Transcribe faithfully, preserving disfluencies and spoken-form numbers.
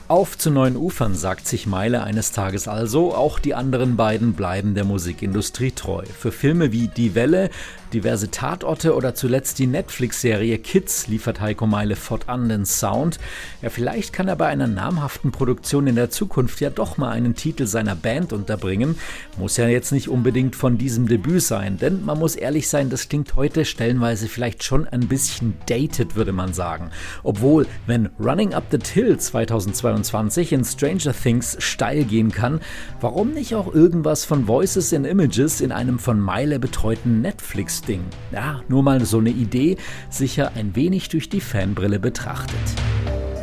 Auf zu neuen Ufern, sagt sich Meile eines Tages also. Auch die anderen beiden bleiben der Musikindustrie treu. Für Filme wie Die Welle, diverse Tatorte oder zuletzt die Netflix-Serie Kids liefert Heiko Meile fortan den Sound. Ja, vielleicht kann er bei einer namhaften Produktion in der Zukunft ja doch mal einen Titel seiner Band unterbringen. Muss ja jetzt nicht unbedingt von diesem Debüt sein, denn man muss ehrlich sein, das klingt heute stellenweise vielleicht schon ein bisschen dated, würde man sagen. Obwohl, wenn Running Up the Till zweitausendzweiundzwanzig in Stranger Things steil gehen kann, warum nicht auch irgendwas von Voices and Images in einem von Meile betreuten Netflix-Ding? Ja, nur mal so eine Idee, sicher ein wenig durch die Fanbrille betrachtet.